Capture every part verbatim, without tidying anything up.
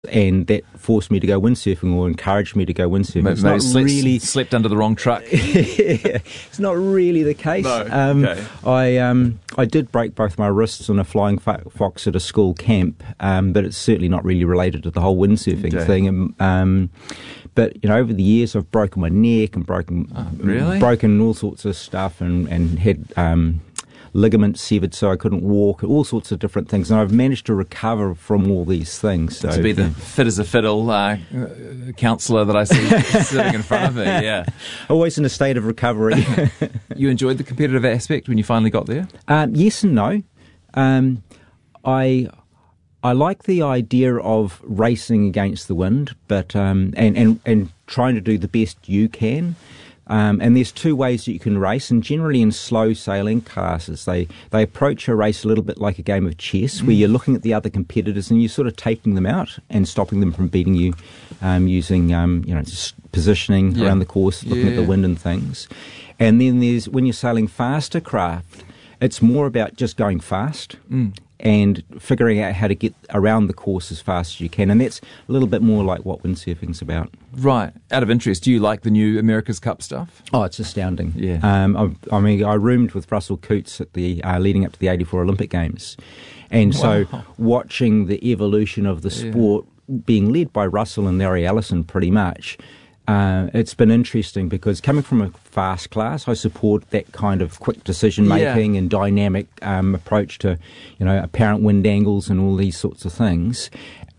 and that forced me to go windsurfing or encouraged me to go windsurfing. Maybe it's not slept, really slept under the wrong truck. It's not really the case. No, um, okay. I um, I did break both my wrists on a flying fo- fox at a school camp, um, but it's certainly not really related to the whole windsurfing Okay. thing. Um, but you know, over the years, I've broken my neck and broken Oh, really? broken all sorts of stuff, and and had Um, ligaments severed so I couldn't walk, all sorts of different things, and I've managed to recover from all these things. So, To be the yeah. fit as a fiddle uh, counsellor that I see sitting in front of me, yeah. Always in a state of recovery. You enjoyed the competitive aspect when you finally got there? um, yes and no. Um, I I like the idea of racing against the wind, but um, and, and, and trying to do the best you can. Um, and there's two ways that you can race, and generally in slow sailing classes, they, they approach a race a little bit like a game of chess, mm. where you're looking at the other competitors and you're sort of taking them out and stopping them from beating you, um, using um, you know just positioning Yeah. around the course, looking Yeah. at the wind and things. And then there's when you're sailing faster craft, it's more about just going fast. Mm. And figuring out how to get around the course as fast as you can. And that's a little bit more like what windsurfing's about. Right. Out of interest, do you like the new America's Cup stuff? Oh, it's astounding. Yeah. Um, I, I mean, I roomed with Russell Coutts at the uh, leading up to the eighty-four Olympic Games. And so Wow. watching the evolution of the Yeah. sport being led by Russell and Larry Ellison pretty much, Uh, it's been interesting because coming from a fast class, I support that kind of quick decision making Yeah. and dynamic um, approach to, you know, apparent wind angles and all these sorts of things.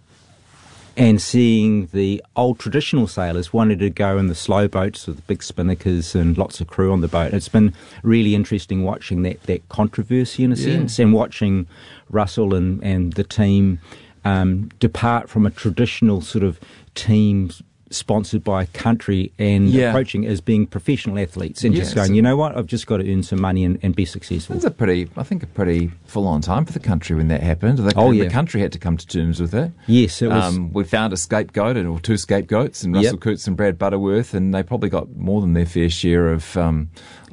And seeing the old traditional sailors wanted to go in the slow boats with the big spinnakers and lots of crew on the boat. It's been really interesting watching that, that controversy in a Yeah. sense, and watching Russell and, and the team um, depart from a traditional sort of team sponsored by a country and Yeah. approaching as being professional athletes and Yeah, just going, so- you know what, I've just got to earn some money and, and be successful. It's a pretty, I think, a pretty full-on time for the country when that happened. The, Oh, yeah. the country had to come to terms with it. Yes, it was. Um, we found a scapegoat, or two scapegoats, and Russell Yep. Coutts and Brad Butterworth, and they probably got more than their fair share of um,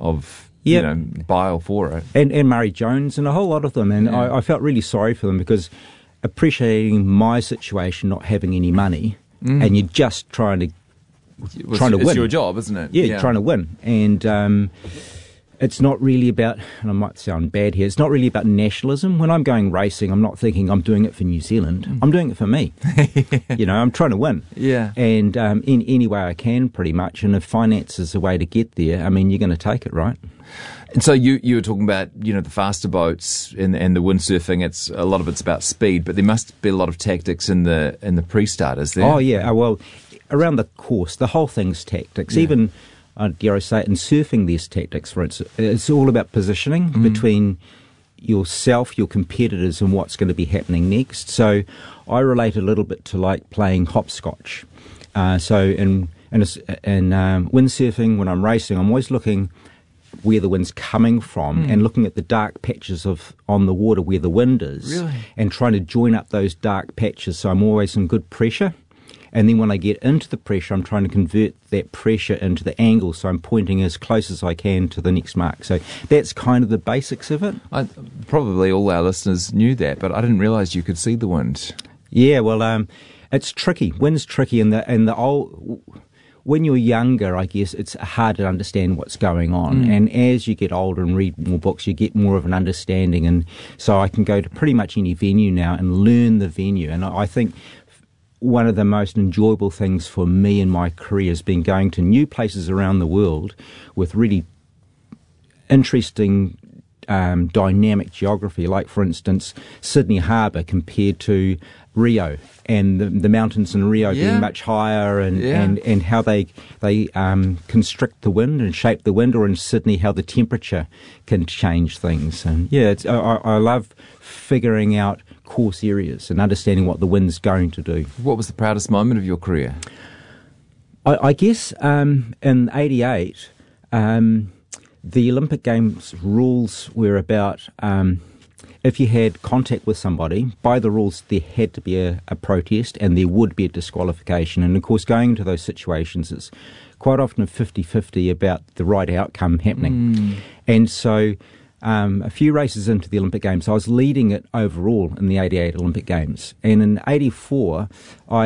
of Yep. you know bile for it. and, and Murray Jones and a whole lot of them. And Yeah. I, I felt really sorry for them because appreciating my situation, not having any money, Mm. and you're just trying to It was- trying to it's win. your job, isn't it? Yeah, trying to win. And um, it's not really about, and I might sound bad here, it's not really about nationalism. When I'm going racing, I'm not thinking I'm doing it for New Zealand. Mm. I'm doing it for me. You know, I'm trying to win. Yeah. And um, in any way I can, pretty much. And if finance is a way to get there, I mean, you're going to take it, right? And so you you were talking about, you know, the faster boats and and the windsurfing. It's a lot of it's about speed, but there must be a lot of tactics in the in the pre-starters there. Oh, yeah. Uh, well, around the course, the whole thing's tactics. Yeah. Even, uh, dare I say it, in surfing, there's tactics, for instance. It's all about positioning Mm. between yourself, your competitors, and what's going to be happening next. So I relate a little bit to like playing hopscotch. Uh, so in, in, a, in um, windsurfing, when I'm racing, I'm always looking where the wind's coming from Mm. and looking at the dark patches of on the water where the wind is, Really? and trying to join up those dark patches so I'm always in good pressure. And then when I get into the pressure, I'm trying to convert that pressure into the angle, so I'm pointing as close as I can to the next mark. So that's kind of the basics of it. I, probably all our listeners knew that, but I didn't realise you could see the wind. Yeah, well, um, it's tricky. Wind's tricky, and the and the old. When you're younger, I guess it's hard to understand what's going on. Mm. And as you get older and read more books, you get more of an understanding. And so I can go to pretty much any venue now and learn the venue. And I think one of the most enjoyable things for me in my career has been going to new places around the world with really interesting um, dynamic geography, like, for instance, Sydney Harbour compared to Rio, and the, the mountains in Rio Yeah. being much higher, and, Yeah. and, and how they they um, constrict the wind and shape the wind, or in Sydney how the temperature can change things. And yeah, it's, I, I I love figuring out course areas and understanding what the wind's going to do. What was the proudest moment of your career? I, I guess um, in eighty-eight, um, the Olympic Games rules were about um, if you had contact with somebody, by the rules there had to be a, a protest and there would be a disqualification. And of course, going into those situations, it's quite often a fifty-fifty about the right outcome happening. Mm. And so um, a few races into the Olympic Games, I was leading it overall in the eighty-eight Olympic Games. And in eighty-four, I